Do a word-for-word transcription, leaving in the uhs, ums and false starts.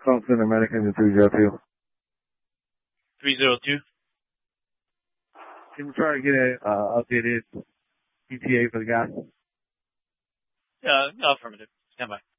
Call Center American in three zero two. three zero two? Can we try to get a uh, updated E T A for the guy? Uh, affirmative. Stand by.